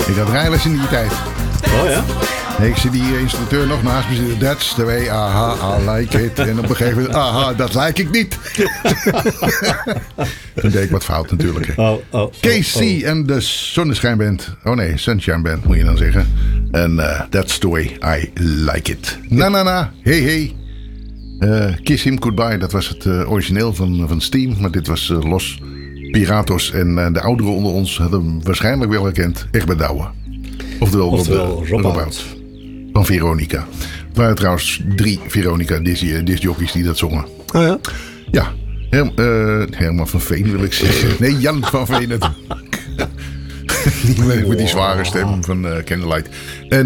Ik had rijles in die tijd. Oh ja? Ik zie die instructeur nog naast me zitten. That's the way, aha, I like it. En op een gegeven moment, aha, dat like ik niet. Toen deed ik wat fout natuurlijk. KC en de Zonneschijn Band. Oh nee, Sunshine Band moet je dan zeggen. En that's the way I like it. Na, hey. Kiss Him Goodbye, dat was het origineel van Steam. Maar dit was Los Piratos. En de ouderen onder ons hadden hem waarschijnlijk wel herkend. Echt bij Douwe. Oftewel Rob Oud. Van Veronica. Het waren trouwens 3 Veronica discjockeys die dat zongen. Oh ja? Ja. Herman van Veen wil ik zeggen. Nee, Jan van Veen natuurlijk. Met die zware stem van Candlelight. En